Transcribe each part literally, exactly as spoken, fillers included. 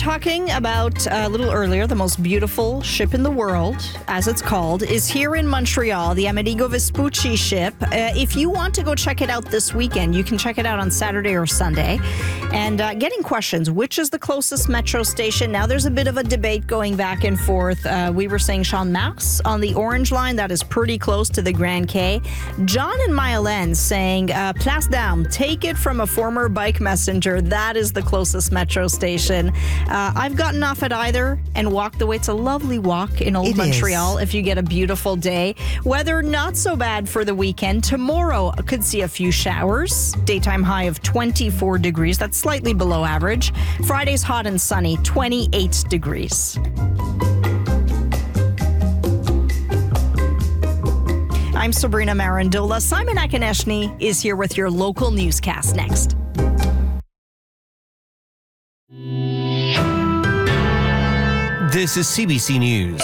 talking about uh, a little earlier, the most beautiful ship in the world, as it's called, is here in Montreal, the Amerigo Vespucci ship. Uh, if you want to go check it out this weekend, you can check it out on Saturday or Sunday. And uh, getting questions, which is the closest metro station? Now, there's a bit of a debate going back and forth. Uh, we were saying Champ de Mars on the Orange Line. That is pretty close to the Grand Quai. John and Myolène saying, uh, Place d'Armes, take it from a former bike messenger. That is the closest metro station. Uh, I've gotten off at either and walked the way. It's a lovely walk in Old It Montreal is. if you get a beautiful day. Weather not so bad for the weekend. Tomorrow could see a few showers. Daytime high of twenty-four degrees. That's slightly below average. Friday's hot and sunny, twenty-eight degrees. I'm Sabrina Marandola. Simon Akineshny is here with your local newscast next. This is C B C News.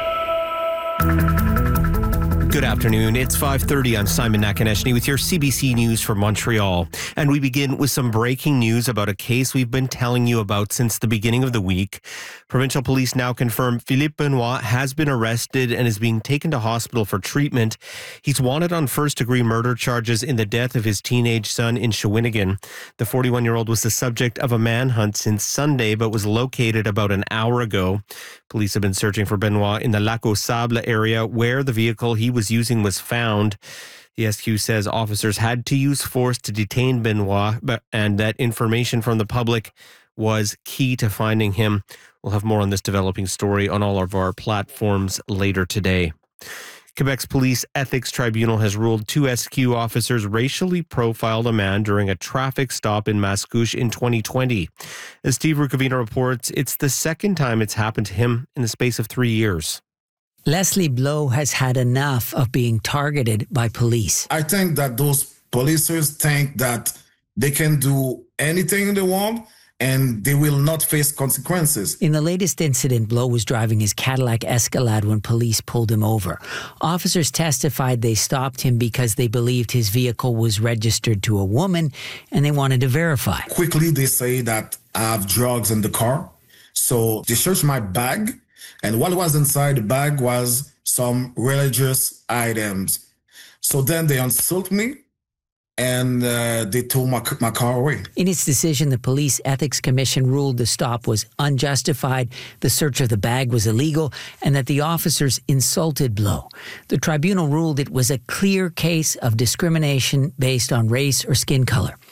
Good afternoon. It's five thirty. I'm Simon Akineshny with your C B C News from Montreal. And we begin with some breaking news about a case we've been telling you about since the beginning of the week. Provincial police now confirm Philippe Benoit has been arrested and is being taken to hospital for treatment. He's wanted on first-degree murder charges in the death of his teenage son in Shawinigan. The forty-one-year-old was the subject of a manhunt since Sunday, but was located about an hour ago. Police have been searching for Benoit in the Lac aux Sables area where the vehicle he was using was found. The S Q says officers had to use force to detain Benoit, but, and that information from the public was key to finding him. We'll have more on this developing story on all of our platforms later today. Quebec's Police Ethics Tribunal has ruled two S Q officers racially profiled a man during a traffic stop in Mascouche in twenty twenty. As Steve Rukavina reports, it's the second time it's happened to him in the space of three years. Leslie Blow has had enough of being targeted by police. I think that those policers think that they can do anything they want and they will not face consequences. In the latest incident, Blow was driving his Cadillac Escalade when police pulled him over. Officers testified they stopped him because they believed his vehicle was registered to a woman and they wanted to verify. Quickly, they say that I have drugs in the car. So they searched my bag, and what was inside the bag was some religious items. So then they assaulted me, and uh, they towed my, my car away. In its decision, the Police Ethics Commission ruled the stop was unjustified, the search of the bag was illegal, and that the officers insulted Blow. The tribunal ruled it was a clear case of discrimination based on race or skin color.